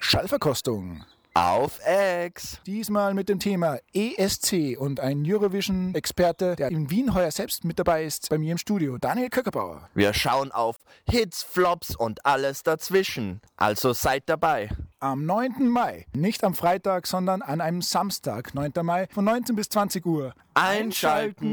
Schallverkostung. Auf Ex. Diesmal mit dem Thema ESC und ein Eurovision-Experte, der in Wien heuer selbst mit dabei ist, bei mir im Studio, Daniel Köckerbauer. Wir schauen auf Hits, Flops und alles dazwischen. Also seid dabei. Am 9. Mai, nicht am Freitag, sondern an einem Samstag, 9. Mai, von 19 bis 20 Uhr. Einschalten.